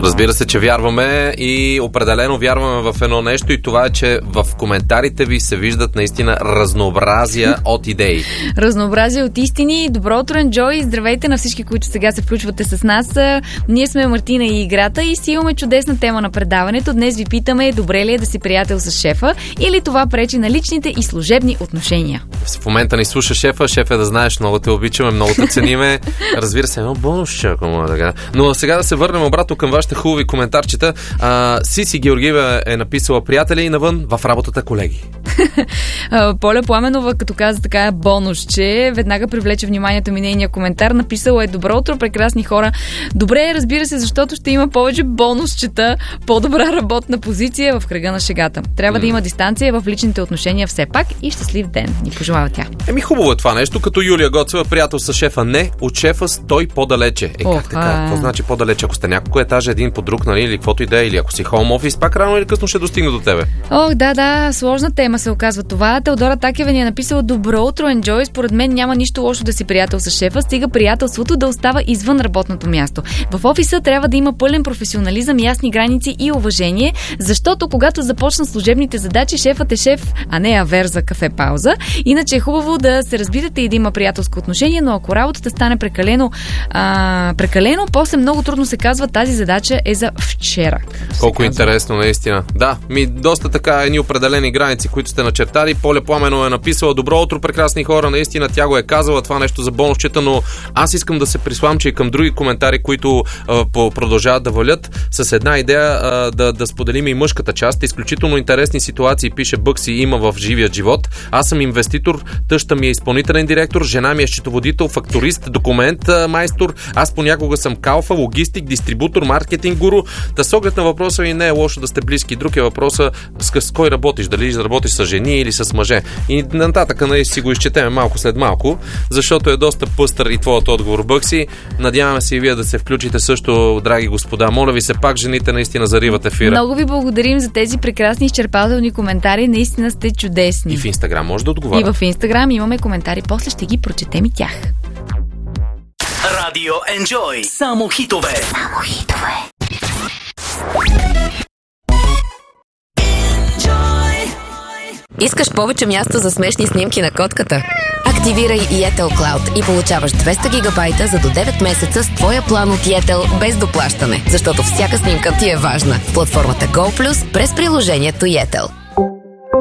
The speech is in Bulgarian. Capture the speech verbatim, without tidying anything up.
Разбира се, че вярваме и определено вярваме в едно нещо и това е, че в коментарите ви се виждат наистина разнообразия от идеи. Разнообразие от истини. Добро утро, Енджой! Здравейте на всички, които сега се включвате с нас. Ние сме Мартина и играта и си имаме чудесна тема на предаването. Днес ви питаме, добре ли е да си приятел с шефа или това пречи на личните и служебни отношения? В момента ни слуша шефа. Шеф е да знаеш, много те обичаме, много те цениме. Разбира се, едно бонусче, ако мога така. Но сега да се върнем обратно към вашите хубави коментарчета. А, Сиси Георгиева е написала: приятели и навън, в работата колеги. Поля Пламенова, като каза така бонусче, веднага привлече вниманието ми нейния коментар. Написала е: добро утро, прекрасни хора. Добре, разбира се, защото ще има повече бонусчета, по-добра работна позиция в кръга на шегата. Трябва mm. да има дистанция в личните отношения все пак и щастлив ден. Ни пожелава тя. Еми хубаво е това нещо, като Юлия Гоцева, приятел с шефа не, от шефа стой по-далече. Е, Ох, как така? Какво значи по-далече? Ако сте няколко етажа един по друг, нали, или каквото и да е, или ако си хоум офис, пак рано или късно ще достигне до тебе. Ох, да, да, сложна тема се оказва това. Теодора Такева ни е написала: добро утро, Енджой. Според мен няма нищо лошо да си приятел с шефа, стига приятелството да остава извън работното място. В офиса трябва да има пълен професионализъм, ясни граници и уважение, защото когато започнат служебните задачи, шефът е шеф, а не авер за кафе пауза. Иначе е хубаво да се разбирате и да има приятелско отношение, но ако работата стане прекалено, а, прекалено, после много трудно се казва: тази задача е за вчера. Колко интересно, наистина. Да, ми доста така едни определени граници, които сте начертали. Поля Пламено е написала: добро утро, прекрасни хора. Наистина тя го е казала това нещо за бонусчета, но аз искам да се присламча и към други коментари, които а, продължават да валят с една идея, а, да, да споделим и мъжката част. Изключително интересни ситуации, пише Бъкси, има в живия живот. Аз съм инвеститор, тъща ми е изпълнителен директор, жена ми е счетоводител, фактурист, документ а, майстор. Аз понякога съм калфа, логистик, дистрибутор, маркетинг гуру. Да с оглед на въпроса ми не е лошо да сте близки. Друг е въпроса с, с кой работиш, дали работиш с жени или с мъже. И нататък нали, си го изчетеме малко след малко, защото е доста пъстър и твоят отговор, Бъкси. Надяваме се и вие да се включите също, драги господа. Моля ви се, пак жените наистина зариват ефира. Много ви благодарим за тези прекрасни изчерпателни коментари. Наистина сте чудесни. И в Инстаграм може да отговаря. И в Инстаграм имаме коментари. После ще ги прочетем и тях. Радио Енджой. Само хитове. Само хитове. Искаш повече място за смешни снимки на котката? Активирай Yettel Cloud и получаваш двеста гигабайта за до девет месеца с твоя план от Yettel без доплащане, защото всяка снимка ти е важна. В платформата Go Plus през приложението Yettel.